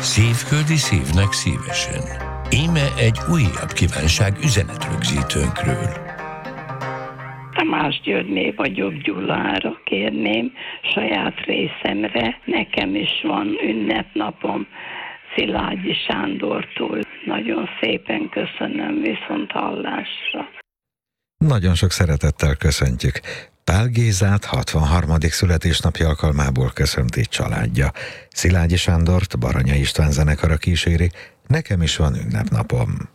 Szívköldi szívnek szívesen. Íme egy újabb kívánság üzenetrögzítőnkről. Tamás Györgyné vagyok, Gyulára kérném saját részemre. Nekem is van ünnepnapom Szilágyi Sándortól. Nagyon szépen köszönöm, viszont hallásra. Nagyon sok szeretettel köszöntjük. Pál Gézát 63. születésnapja alkalmából köszönti családja. Szilágyi Sándort Baranya István zenekara kíséri, nekem is van ünnepnapom.